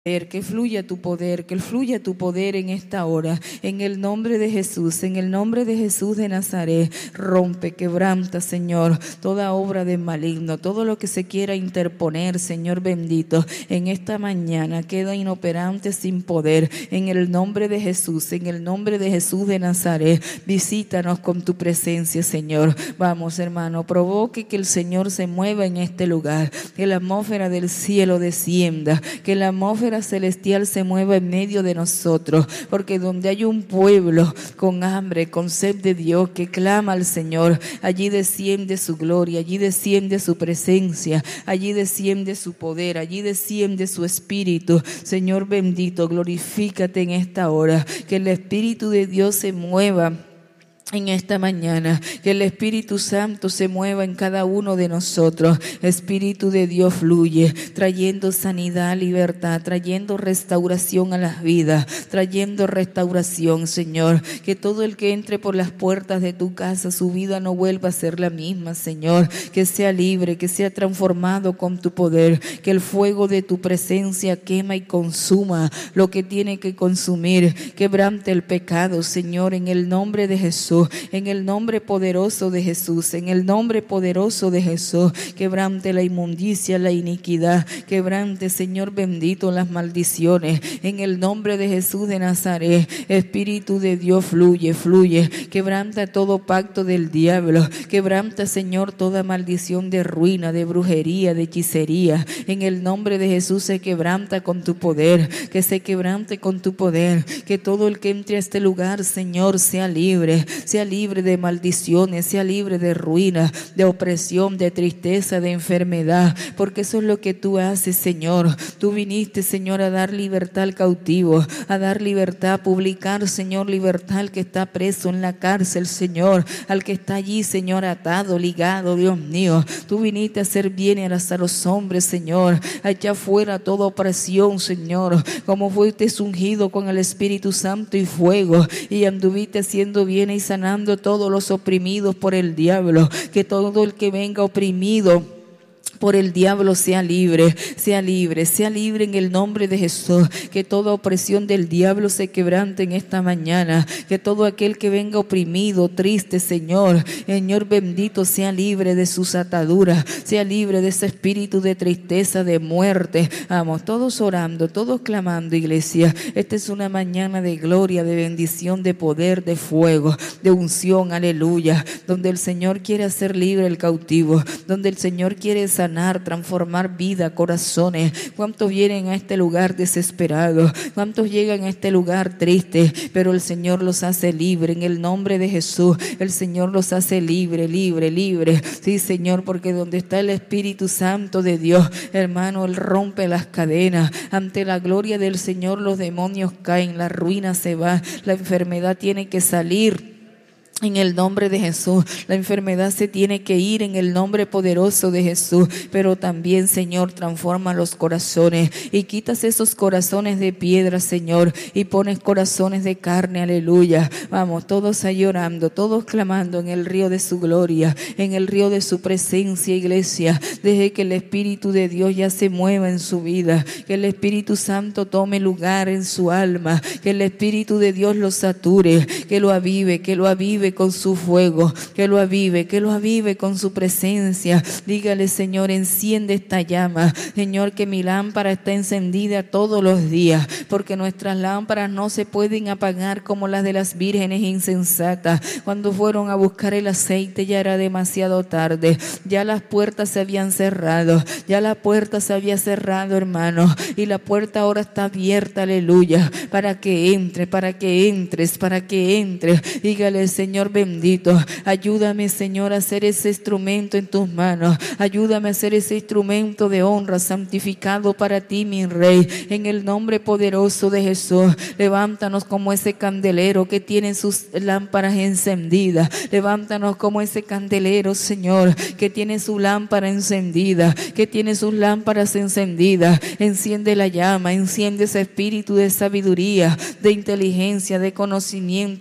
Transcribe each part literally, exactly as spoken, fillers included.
Que fluya tu poder, que fluya tu poder en esta hora, en el nombre de Jesús, en el nombre de Jesús de Nazaret. Rompe, quebranta, Señor, toda obra de maligno, todo lo que se quiera interponer, Señor bendito, en esta mañana queda inoperante sin poder, en el nombre de Jesús, en el nombre de Jesús de Nazaret. Visítanos con tu presencia, Señor. Vamos, hermano, provoque que el Señor se mueva en este lugar, que la atmósfera del cielo descienda, que la atmósfera celestial se mueva en medio de nosotros, porque donde hay un pueblo con hambre, con sed de Dios, que clama al Señor, allí desciende su gloria, allí desciende su presencia, allí desciende su poder, allí desciende su espíritu. Señor bendito, glorifícate en esta hora, que el Espíritu de Dios se mueva en esta mañana, que el Espíritu Santo se mueva en cada uno de nosotros. Espíritu de Dios fluye, trayendo sanidad, libertad, trayendo restauración a las vidas, trayendo restauración, Señor. Que todo el que entre por las puertas de tu casa, su vida no vuelva a ser la misma, Señor. Que sea libre, que sea transformado con tu poder, que el fuego de tu presencia quema y consuma lo que tiene que consumir. Quebrante el pecado, Señor, en el nombre de Jesús. En el nombre poderoso de Jesús, en el nombre poderoso de Jesús, quebrante la inmundicia, la iniquidad, quebrante, Señor bendito, las maldiciones, en el nombre de Jesús de Nazaret. Espíritu de Dios fluye, fluye, quebranta todo pacto del diablo, quebranta, Señor, toda maldición de ruina, de brujería, de hechicería, en el nombre de Jesús se quebranta con tu poder, que se quebrante con tu poder, que todo el que entre a este lugar, Señor, sea libre, sea libre de maldiciones, sea libre de ruina, de opresión, de tristeza, de enfermedad, porque eso es lo que tú haces, Señor. Tú viniste, Señor, a dar libertad al cautivo, a dar libertad, a publicar, Señor, libertad al que está preso en la cárcel, Señor, al que está allí, Señor, atado, ligado, Dios mío. Tú viniste a hacer bien a los hombres, Señor, a echar fuera toda opresión, Señor, como fuiste ungido con el Espíritu Santo y fuego, y anduviste haciendo bien y sanando todos los oprimidos por el diablo. Que todo el que venga oprimido por el diablo sea libre, sea libre, sea libre en el nombre de Jesús. Que toda opresión del diablo se quebrante en esta mañana. Que todo aquel que venga oprimido, triste, Señor, Señor bendito, sea libre de sus ataduras, sea libre de ese espíritu de tristeza, de muerte. Vamos, todos orando, todos clamando, iglesia. Esta es una mañana de gloria, de bendición, de poder, de fuego, de unción, aleluya, donde el Señor quiere hacer libre el cautivo, donde el Señor quiere sanar, transformar vida, corazones. ¿Cuántos vienen a este lugar desesperados? ¿Cuántos llegan a este lugar tristes? Pero el Señor los hace libre en el nombre de Jesús. El Señor los hace libre, libre, libre. Sí, Señor, porque donde está el Espíritu Santo de Dios, hermano, Él rompe las cadenas. Ante la gloria del Señor los demonios caen, la ruina se va, la enfermedad tiene que salir. En el nombre de Jesús, la enfermedad se tiene que ir en el nombre poderoso de Jesús. Pero también, Señor, transforma los corazones y quitas esos corazones de piedra, Señor, y pones corazones de carne, aleluya. Vamos, todos ahí orando, todos clamando en el río de su gloria, en el río de su presencia, iglesia. Deje que el Espíritu de Dios ya se mueva en su vida, que el Espíritu Santo tome lugar en su alma, que el Espíritu de Dios lo sature, que lo avive, que lo avive con su fuego, que lo avive, que lo avive con su presencia. Dígale, Señor, enciende esta llama, Señor, que mi lámpara está encendida todos los días, porque nuestras lámparas no se pueden apagar como las de las vírgenes insensatas. Cuando fueron a buscar el aceite ya era demasiado tarde, ya las puertas se habían cerrado, ya la puerta se había cerrado, hermano, y la puerta ahora está abierta, aleluya, para que entre, para que entres, para que entres. Dígale, Señor bendito, ayúdame, Señor, a ser ese instrumento en tus manos, ayúdame a ser ese instrumento de honra, santificado para ti, mi Rey, en el nombre poderoso de Jesús. Levántanos como ese candelero que tiene sus lámparas encendidas, levántanos como ese candelero, Señor, que tiene su lámpara encendida, que tiene sus lámparas encendidas. Enciende la llama, enciende ese espíritu de sabiduría, de inteligencia, de conocimiento,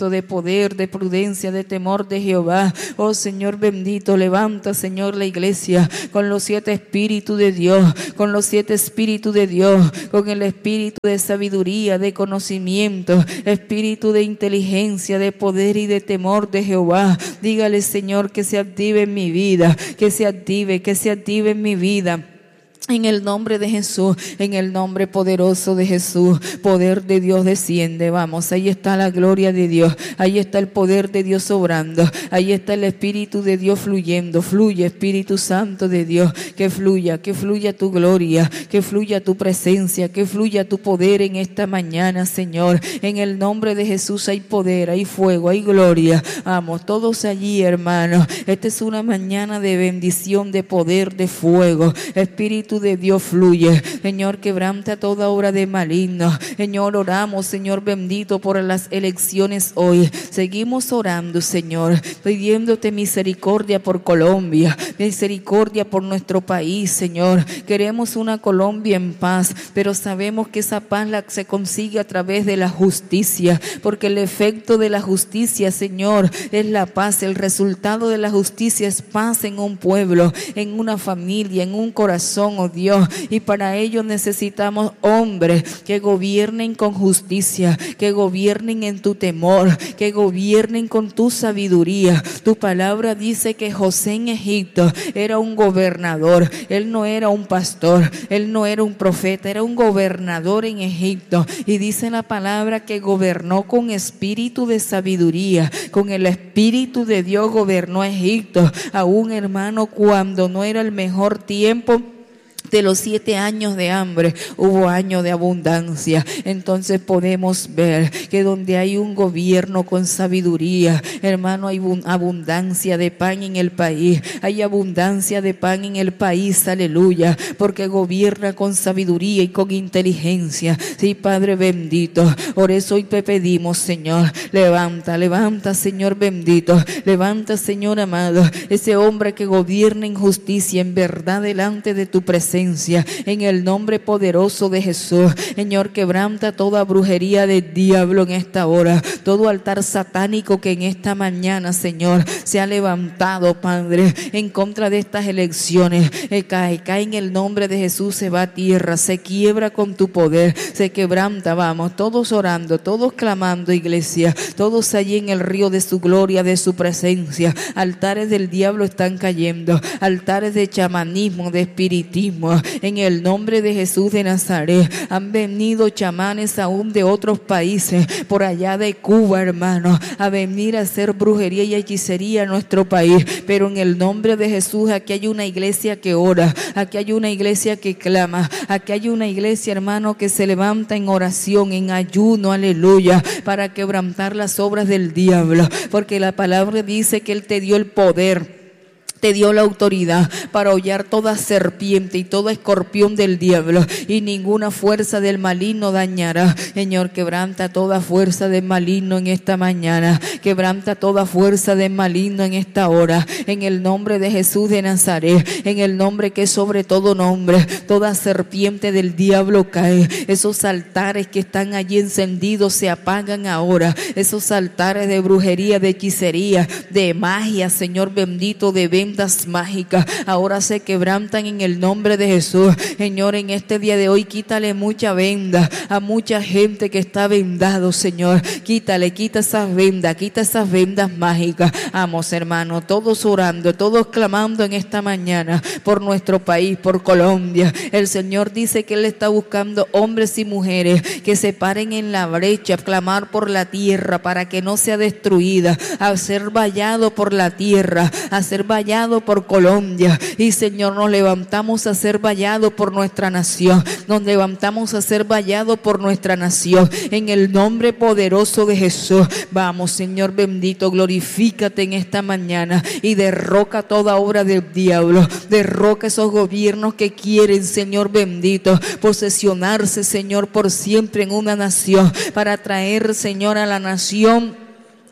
de poder, de prudencia, de temor de Jehová. Oh Señor bendito, levanta, Señor, la iglesia con los siete espíritus de Dios, con los siete espíritus de Dios, con el espíritu de sabiduría, de conocimiento, espíritu de inteligencia, de poder y de temor de Jehová. Dígale, Señor, que se active en mi vida, que se active, que se active en mi vida. En el nombre de Jesús, en el nombre poderoso de Jesús, poder de Dios desciende. Vamos, ahí está la gloria de Dios, ahí está el poder de Dios obrando, ahí está el Espíritu de Dios fluyendo. Fluye, Espíritu Santo de Dios, que fluya, que fluya tu gloria, que fluya tu presencia, que fluya tu poder en esta mañana, Señor. En el nombre de Jesús hay poder, hay fuego, hay gloria. Vamos, todos allí, hermanos. Esta es una mañana de bendición, de poder, de fuego. Espíritu de Dios fluye, Señor, quebranta toda obra de maligno. Señor, oramos, Señor bendito, por las elecciones hoy. Seguimos orando, Señor, pidiéndote misericordia por Colombia, misericordia por nuestro país, Señor. Queremos una Colombia en paz, pero sabemos que esa paz la se consigue a través de la justicia, porque el efecto de la justicia, Señor, es la paz. El resultado de la justicia es paz en un pueblo, en una familia, en un corazón, oh Dios, y para ello necesitamos hombres que gobiernen con justicia, que gobiernen en tu temor, que gobiernen con tu sabiduría. Tu palabra dice que José en Egipto era un gobernador, él no era un pastor, él no era un profeta, era un gobernador en Egipto, y dice la palabra que gobernó con espíritu de sabiduría, con el espíritu de Dios gobernó Egipto, aún, hermano, cuando no era el mejor tiempo de los siete años de hambre, hubo años de abundancia. Entonces podemos ver que donde hay un gobierno con sabiduría, hermano, hay abundancia de pan en el país, hay abundancia de pan en el país, aleluya, porque gobierna con sabiduría y con inteligencia. Sí, Padre bendito, por eso hoy te pedimos, Señor, levanta, levanta, Señor bendito, levanta, Señor amado, ese hombre que gobierna en justicia, en verdad, delante de tu presencia. En el nombre poderoso de Jesús, Señor, quebranta toda brujería del diablo en esta hora, todo altar satánico que en esta mañana, Señor, se ha levantado, Padre, en contra de estas elecciones. Eh, cae, cae en el nombre de Jesús, se va a tierra, se quiebra con tu poder, se quebranta. Vamos, todos orando, todos clamando, iglesia, todos allí en el río de su gloria, de su presencia. Altares del diablo están cayendo, altares de chamanismo, de espiritismo. En el nombre de Jesús de Nazaret, han venido chamanes aún de otros países, por allá de Cuba, hermano, a venir a hacer brujería y hechicería a nuestro país. Pero en el nombre de Jesús, aquí hay una iglesia que ora, aquí hay una iglesia que clama, aquí hay una iglesia, hermano, que se levanta en oración, en ayuno, aleluya, para quebrantar las obras del diablo, porque la palabra dice que Él te dio el poder, te dio la autoridad para hollar toda serpiente y todo escorpión del diablo, y ninguna fuerza del maligno dañará. Señor, quebranta toda fuerza del maligno en esta mañana, quebranta toda fuerza del maligno en esta hora, en el nombre de Jesús de Nazaret, en el nombre que es sobre todo nombre. Toda serpiente del diablo cae, esos altares que están allí encendidos se apagan ahora, esos altares de brujería, de hechicería, de magia, Señor bendito, de ventas mágicas, ahora se quebrantan en el nombre de Jesús. Señor, en este día de hoy, quítale mucha venda a mucha gente que está vendado, Señor. Quítale, quita esas vendas, quita esas vendas mágicas. Vamos, hermano, todos orando, todos clamando en esta mañana por nuestro país, por Colombia. El Señor dice que Él está buscando hombres y mujeres que se paren en la brecha, a clamar por la tierra para que no sea destruida, a ser vallado por la tierra, a ser vallado por Colombia. Y Señor, nos levantamos a ser vallado por nuestra nación, nos levantamos a ser vallado por nuestra nación, en el nombre poderoso de Jesús. Vamos, Señor bendito, glorifícate en esta mañana y derroca toda obra del diablo, derroca esos gobiernos que quieren, Señor bendito, posesionarse, Señor, por siempre en una nación, para traer, Señor, a la nación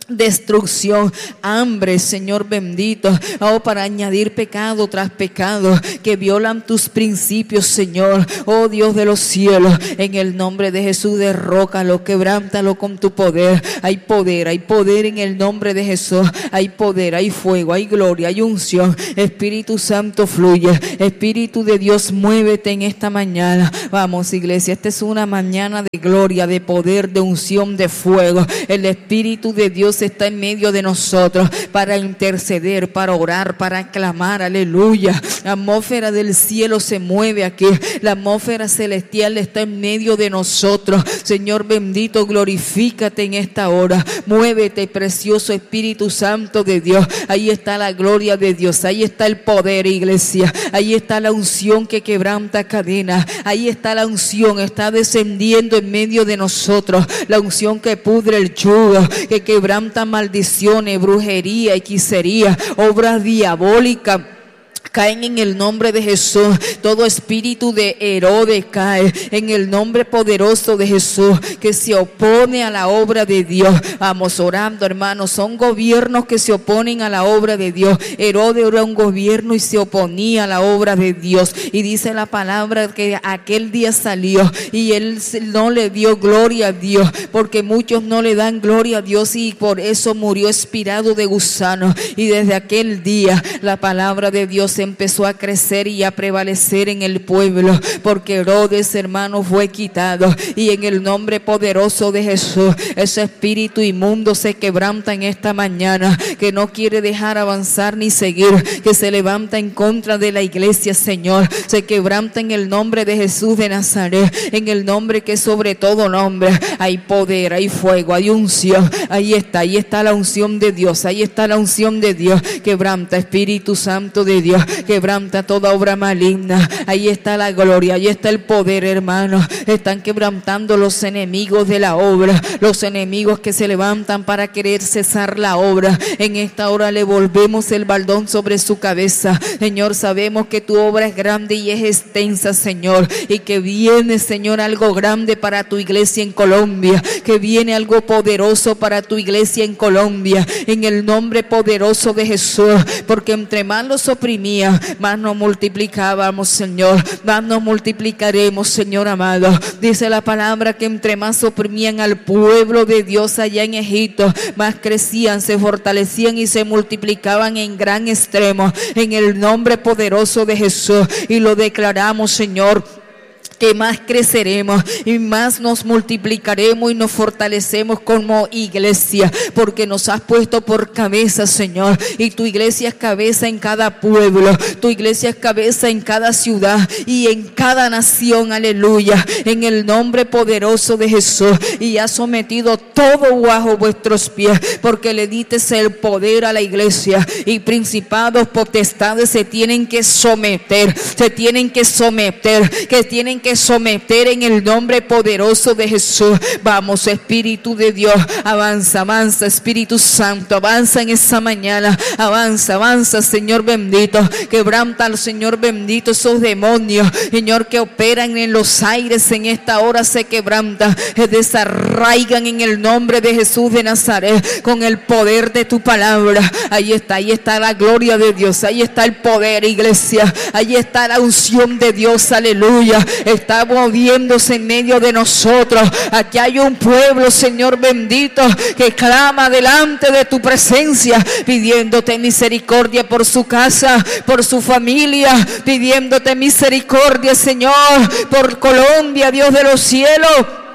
destrucción, hambre, Señor bendito, oh, para añadir pecado tras pecado que violan tus principios, Señor, oh Dios de los cielos, en el nombre de Jesús, derrócalo, quebrántalo con tu poder. Hay poder, hay poder en el nombre de Jesús, hay poder, hay fuego, hay gloria, hay unción. Espíritu Santo fluye, Espíritu de Dios, muévete en esta mañana. Vamos, iglesia, esta es una mañana de gloria, de poder, de unción, de fuego. El Espíritu de Dios está en medio de nosotros para interceder, para orar, para clamar, aleluya. La atmósfera del cielo se mueve aquí, la atmósfera celestial está en medio de nosotros. Señor bendito, glorifícate en esta hora, muévete, precioso Espíritu Santo de Dios. Ahí está la gloria de Dios, ahí está el poder, iglesia, ahí está la unción que quebranta cadenas, ahí está la unción, está descendiendo en medio de nosotros, la unción que pudre el yugo, que quebranta maldiciones, brujería, hechicería, obras diabólicas. Caen en el nombre de Jesús. Todo espíritu de Herodes cae en el nombre poderoso de Jesús, que se opone a la obra de Dios. Vamos orando, hermanos. Son gobiernos que se oponen a la obra de Dios. Herodes era un gobierno y se oponía a la obra de Dios. Y dice la palabra que aquel día salió y él no le dio gloria a Dios, porque muchos no le dan gloria a Dios, y por eso murió expirado de gusano. Y desde aquel día la palabra de Dios empezó a crecer y a prevalecer en el pueblo, porque Herodes, hermano, fue quitado. Y en el nombre poderoso de Jesús, ese espíritu inmundo se quebranta en esta mañana, que no quiere dejar avanzar ni seguir, que se levanta en contra de la iglesia, Señor. Se quebranta en el nombre de Jesús de Nazaret, en el nombre que sobre todo nombre. Hay poder, hay fuego, hay unción. Ahí está, ahí está la unción de Dios, ahí está la unción de Dios. Quebranta, Espíritu Santo de Dios, quebranta toda obra maligna. Ahí está la gloria, ahí está el poder, hermano. Están quebrantando los enemigos de la obra, los enemigos que se levantan para querer cesar la obra. En esta hora le volvemos el baldón sobre su cabeza. Señor, sabemos que tu obra es grande y es extensa, Señor, y que viene, Señor, algo grande para tu iglesia en Colombia, que viene algo poderoso para tu iglesia en Colombia, en el nombre poderoso de Jesús, porque entre más los oprimía, más nos multiplicábamos, Señor, más nos multiplicaremos, Señor amado. Dice la palabra que entre más oprimían al pueblo de Dios allá en Egipto, más crecían, se fortalecían y se multiplicaban en gran extremo, en el nombre poderoso de Jesús. Y lo declaramos, Señor, que más creceremos y más nos multiplicaremos y nos fortalecemos como iglesia, porque nos has puesto por cabeza, Señor, y tu iglesia es cabeza en cada pueblo, tu iglesia es cabeza en cada ciudad y en cada nación, aleluya, en el nombre poderoso de Jesús. Y has sometido todo bajo vuestros pies, porque le diste el poder a la iglesia, y principados, potestades se tienen que someter, se tienen que someter, que tienen que someter en el nombre poderoso de Jesús. Vamos, Espíritu de Dios, avanza, avanza, Espíritu Santo, avanza en esa mañana, avanza, avanza, Señor bendito, quebranta al Señor bendito esos demonios, Señor, que operan en los aires en esta hora, se quebranta, se desarraigan en el nombre de Jesús de Nazaret, con el poder de tu palabra. Ahí está, ahí está la gloria de Dios, ahí está el poder, iglesia, ahí está la unción de Dios, aleluya. Está moviéndose en medio de nosotros. Aquí hay un pueblo, Señor bendito, que clama delante de tu presencia, pidiéndote misericordia por su casa, por su familia, pidiéndote misericordia, Señor, por Colombia, Dios de los cielos.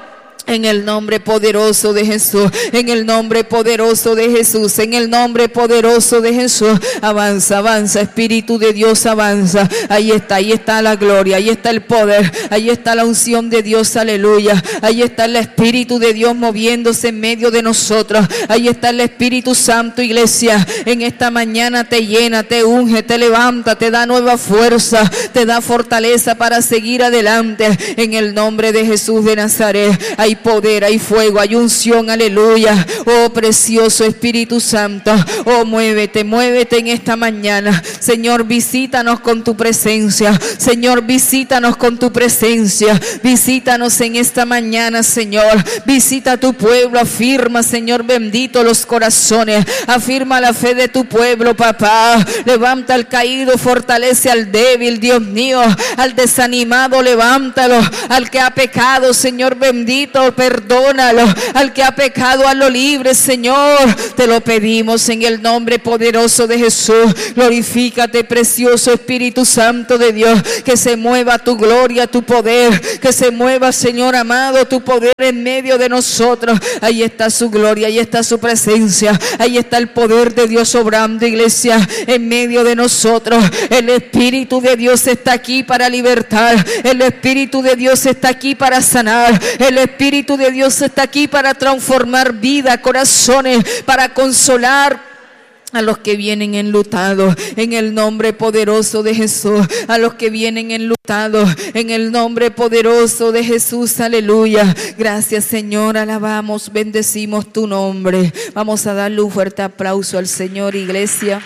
En el nombre poderoso de Jesús, en el nombre poderoso de Jesús, en el nombre poderoso de Jesús. Avanza, avanza, Espíritu de Dios, avanza. Ahí está, ahí está la gloria, ahí está el poder, ahí está la unción de Dios, aleluya. Ahí está el Espíritu de Dios moviéndose en medio de nosotros. Ahí está el Espíritu Santo, iglesia. En esta mañana te llena, te unge, te levanta, te da nueva fuerza, te da fortaleza para seguir adelante. En el nombre de Jesús de Nazaret. Hay hay poder, hay fuego, hay unción, aleluya. Oh precioso Espíritu Santo, oh muévete, muévete en esta mañana. Señor, visítanos con tu presencia. Señor, visítanos con tu presencia. Visítanos en esta mañana, Señor. Visita a tu pueblo, afirma, Señor bendito, los corazones. Afirma la fe de tu pueblo, papá. Levanta al caído, fortalece al débil, Dios mío. Al desanimado, levántalo. Al que ha pecado, Señor bendito, perdónalo. Al que ha pecado, hazlo libre, Señor. Te lo pedimos en el nombre poderoso de Jesús. Glorifícate, precioso Espíritu Santo de Dios. Que se mueva tu gloria, tu poder. Que se mueva, Señor amado, tu poder en medio de nosotros. Ahí está su gloria, ahí está su presencia. Ahí está el poder de Dios obrando, iglesia, en medio de nosotros. El Espíritu de Dios está aquí para libertar. El Espíritu de Dios está aquí para sanar. El Espíritu de Dios está aquí para transformar vida, corazones, para consolar a los que vienen enlutados, en el nombre poderoso de Jesús. A los que vienen enlutados, en el nombre poderoso de Jesús, aleluya. Gracias, Señor, alabamos, bendecimos tu nombre. Vamos a darle un fuerte aplauso al Señor, iglesia.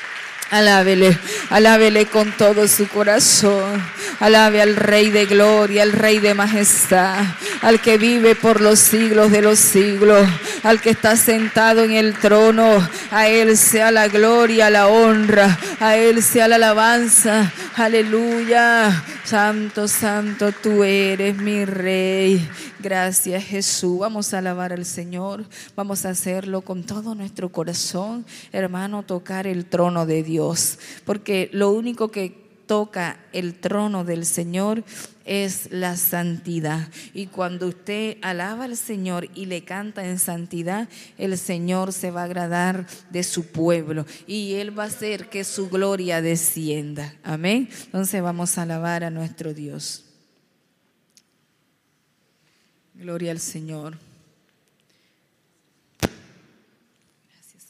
Alábele, alábele con todo su corazón. Alabe al Rey de gloria, al Rey de majestad, al que vive por los siglos de los siglos, al que está sentado en el trono. A Él sea la gloria, la honra, a Él sea la alabanza. Aleluya. Santo, santo tú eres, mi Rey. Gracias, Jesús. Vamos a alabar al Señor. Vamos a hacerlo con todo nuestro corazón, hermano, tocar el trono de Dios, porque lo único que toca el trono del Señor es la santidad. Y cuando usted alaba al Señor y le canta en santidad, el Señor se va a agradar de su pueblo y Él va a hacer que su gloria descienda. Amén. Entonces vamos a alabar a nuestro Dios. Gloria al Señor. Gracias,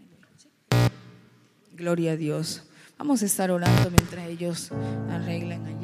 hermano. Gloria a Dios. Vamos a estar orando mientras ellos arreglan allá.